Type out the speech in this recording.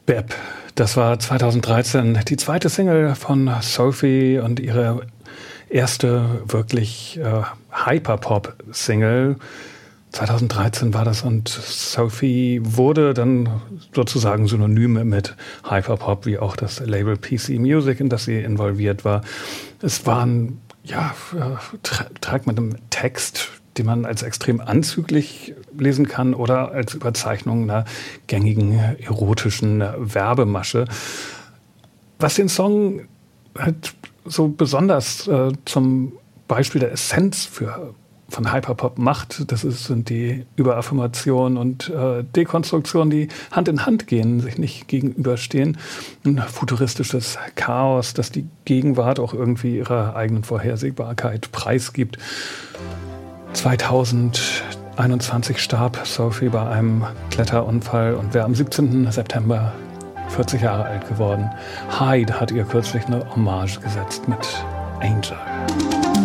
Beb, das war 2013 die zweite Single von Sophie und ihre erste wirklich Hyperpop-Single. 2013 war das und Sophie wurde dann sozusagen synonym mit Hyperpop, wie auch das Label PC Music, in das sie involviert war. Es war ein Track mit einem Text, den man als extrem anzüglich lesen kann oder als Überzeichnung einer gängigen erotischen Werbemasche. Was den Song halt so besonders zum Beispiel der Essenz von Hyperpop macht, sind die Überaffirmation und Dekonstruktion, die Hand in Hand gehen, sich nicht gegenüberstehen. Ein futuristisches Chaos, das die Gegenwart auch irgendwie ihrer eigenen Vorhersehbarkeit preisgibt. 2021 starb Sophie bei einem Kletterunfall und wäre am 17. September 40 Jahre alt geworden. Hyde hat ihr kürzlich eine Hommage gesetzt mit Angel.